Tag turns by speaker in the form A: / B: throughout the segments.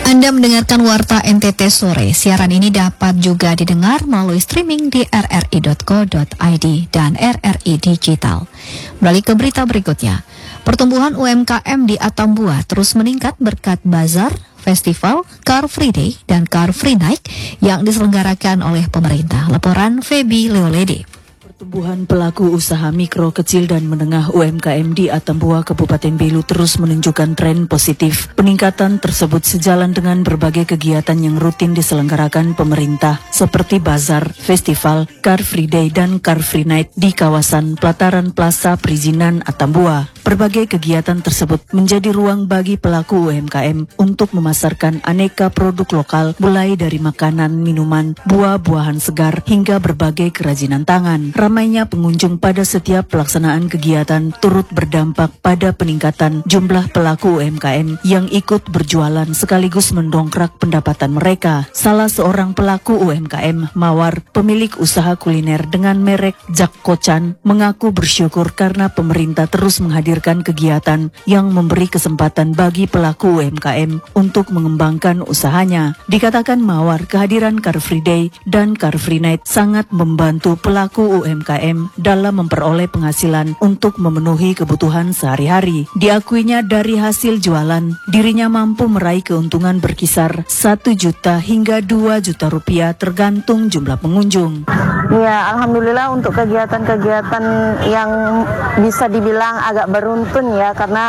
A: Anda mendengarkan Warta NTT Sore. Siaran ini dapat juga didengar melalui streaming di rri.co.id dan RRI Digital. Beralih ke berita berikutnya. Pertumbuhan UMKM di Atambua terus meningkat berkat bazar, festival, Car Free Day, dan Car Free Night yang diselenggarakan oleh pemerintah. Laporan Feby Leolede.
B: Pertumbuhan pelaku usaha mikro, kecil, dan menengah UMKM di Atambua, Kabupaten Belu terus menunjukkan tren positif. Peningkatan tersebut sejalan dengan berbagai kegiatan yang rutin diselenggarakan pemerintah, seperti bazar, festival, Car Free Day, dan Car Free Night di kawasan Pelataran Plaza Perizinan Atambua. Berbagai kegiatan tersebut menjadi ruang bagi pelaku UMKM untuk memasarkan aneka produk lokal, mulai dari makanan, minuman, buah-buahan segar, hingga berbagai kerajinan tangan. Ramainya pengunjung pada setiap pelaksanaan kegiatan turut berdampak pada peningkatan jumlah pelaku UMKM yang ikut berjualan sekaligus mendongkrak pendapatan mereka. Salah seorang pelaku UMKM, Mawar, pemilik usaha kuliner dengan merek Jak Kocan, mengaku bersyukur karena pemerintah terus menghadirkan kegiatan yang memberi kesempatan bagi pelaku UMKM untuk mengembangkan usahanya. Dikatakan Mawar, kehadiran Car Free Day dan Car Free Night sangat membantu pelaku UMKM dalam memperoleh penghasilan untuk memenuhi kebutuhan sehari-hari. Diakuinya dari hasil jualan, dirinya mampu meraih keuntungan berkisar 1 juta hingga 2 juta rupiah tergantung jumlah pengunjung.
C: Ya, alhamdulillah untuk kegiatan-kegiatan yang bisa dibilang agak beruntun ya, karena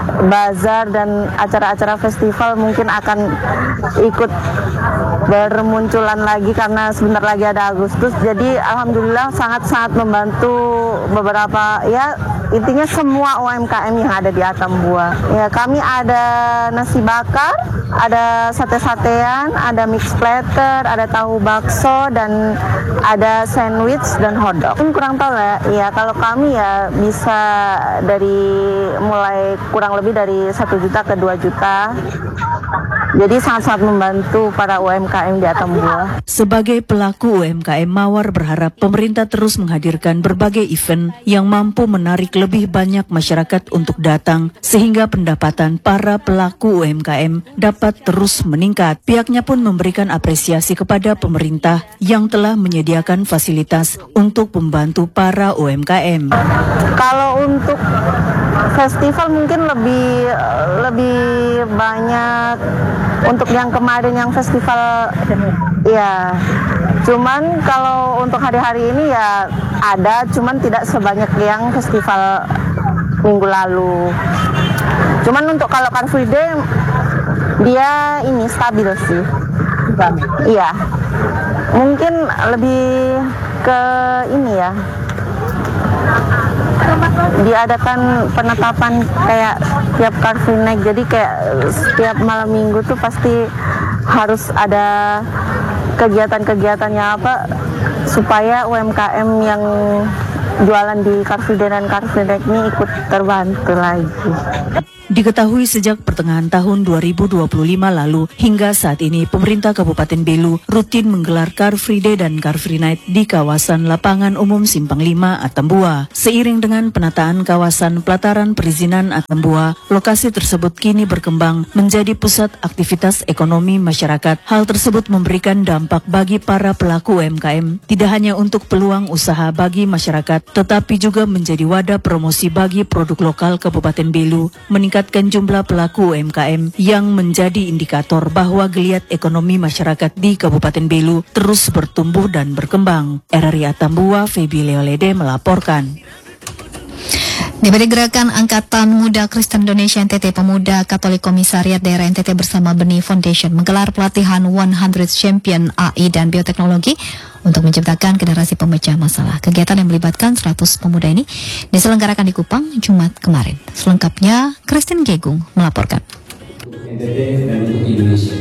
C: bazar dan acara-acara festival mungkin akan ikut bermunculan lagi karena sebentar lagi ada Agustus. Jadi alhamdulillah sangat-sangat membantu beberapa, ya intinya semua UMKM yang ada di Atambua. Ya, kami ada nasi bakar, ada sate-satean, ada mix platter, ada tahu bakso, dan ada sandwich dan hotdog. Kurang tahu ya, kalau kami ya bisa dari mulai kurang lebih dari 1 juta ke 2 juta. Jadi sangat-sangat membantu para UMKM di Atambua.
B: Sebagai pelaku UMKM, Mawar berharap pemerintah terus menghadirkan berbagai event yang mampu menarik lebih banyak masyarakat untuk datang, sehingga pendapatan para pelaku UMKM dapat terus meningkat. Pihaknya pun memberikan apresiasi kepada pemerintah yang telah menyediakan fasilitas untuk membantu para UMKM.
C: Kalau untuk festival mungkin lebih banyak untuk yang kemarin yang festival ya. Cuman kalau untuk hari-hari ini ya ada, cuman tidak sebanyak yang festival minggu lalu. Cuman untuk kalau Car Free Day dia ini stabil sih. Iya. Mungkin lebih ke ini ya. Diadakan penetapan kayak tiap Car Free Night, jadi kayak setiap malam minggu tuh pasti harus ada kegiatan-kegiatannya apa supaya UMKM yang jualan di Car Free Day dan Car Free Night ini ikut terbantu lagi.
B: Diketahui sejak pertengahan tahun 2025 lalu hingga saat ini pemerintah Kabupaten Belu rutin menggelar Car Free Day dan Car Free Night di kawasan Lapangan Umum Simpang 5 Atambua. Seiring dengan penataan kawasan Pelataran Perizinan Atambua, lokasi tersebut kini berkembang menjadi pusat aktivitas ekonomi masyarakat. Hal tersebut memberikan dampak bagi para pelaku UMKM, tidak hanya untuk peluang usaha bagi masyarakat, tetapi juga menjadi wadah promosi bagi produk lokal Kabupaten Belu, meningkatkan jumlah pelaku UMKM yang menjadi indikator bahwa geliat ekonomi masyarakat di Kabupaten Belu terus bertumbuh dan berkembang. RRI Atambua, Feby Leolede melaporkan.
A: DPD Gerakan Angkatan Muda Kristen Indonesia NTT Pemuda Katolik Komisariat Daerah NTT bersama Benih Foundation menggelar pelatihan 100 Champion AI dan Bioteknologi untuk menciptakan generasi pemecah masalah. Kegiatan yang melibatkan 100 pemuda ini diselenggarakan di Kupang Jumat kemarin. Selengkapnya, Christine Gegung melaporkan.
D: NTT dan untuk Indonesia.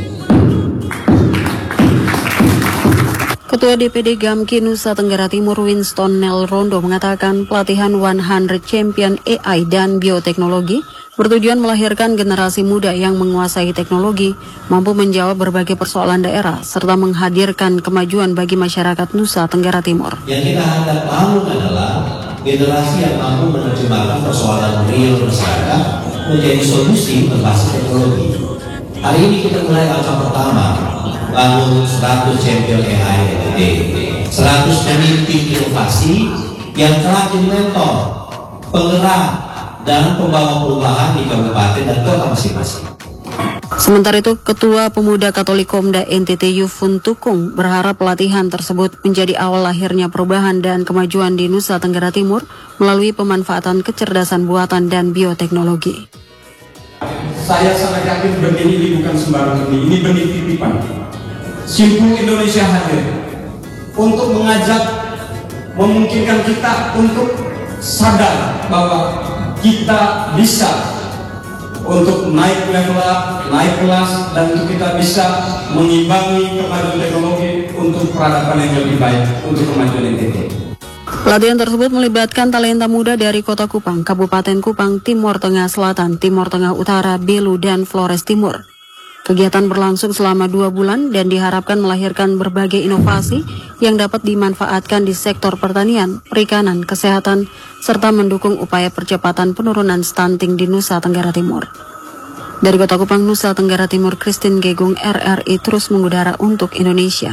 E: Ketua DPD GAMKI Nusa Tenggara Timur Winston Nel Rondo mengatakan pelatihan 100 Champion AI dan Bioteknologi bertujuan melahirkan generasi muda yang menguasai teknologi, mampu menjawab berbagai persoalan daerah, serta menghadirkan kemajuan bagi masyarakat Nusa Tenggara Timur.
D: Yang kita hendak bangun adalah generasi yang mampu menerjemahkan persoalan real masyarakat menjadi solusi berbasis teknologi. Hari ini kita mulai langkah pertama, bangun 100 champion AI NTT, 100 pemimpin inovasi yang telah jadi mentor, penggerak, dan pembawa perubahan di kabupaten dan kota masing-masing.
E: Sementara itu, Ketua Pemuda Katolik Komda NTT Yufun Tukung berharap pelatihan tersebut menjadi awal lahirnya perubahan dan kemajuan di Nusa Tenggara Timur melalui pemanfaatan kecerdasan buatan dan bioteknologi.
F: Saya sangat yakin benih ini bukan sembarang benih, ini benih titipan. Simpul Indonesia hadir untuk mengajak, memungkinkan kita untuk sadar bahwa kita bisa untuk naik level up, naik kelas, dan untuk kita bisa mengimbangi kemajuan teknologi untuk peradaban yang lebih baik untuk kemajuan NTT.
E: Pelatihan tersebut melibatkan talenta muda dari Kota Kupang, Kabupaten Kupang, Timur Tengah Selatan, Timur Tengah Utara, Belu, dan Flores Timur. Kegiatan berlangsung selama 2 bulan dan diharapkan melahirkan berbagai inovasi yang dapat dimanfaatkan di sektor pertanian, perikanan, kesehatan, serta mendukung upaya percepatan penurunan stunting di Nusa Tenggara Timur. Dari Kota Kupang, Nusa Tenggara Timur, Christine Gegung, RRI terus mengudara untuk Indonesia.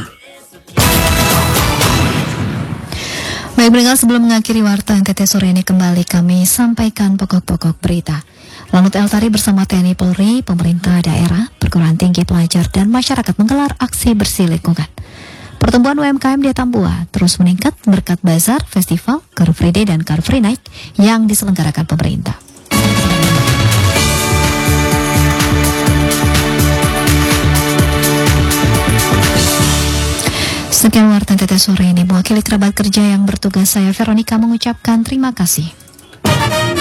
A: Baik pendengar, sebelum mengakhiri Warta NTT sore ini kembali kami sampaikan pokok-pokok berita. Lanut Eltari bersama TNI Polri, pemerintah daerah, perguruan tinggi, pelajar, dan masyarakat menggelar aksi bersih lingkungan. Pertumbuhan UMKM di Tambua terus meningkat berkat bazar, festival, Car Free Day, dan Car Free Night yang diselenggarakan pemerintah. Sekian Warta NTT sore ini, mewakili kerabat kerja yang bertugas, saya Veronica mengucapkan terima kasih.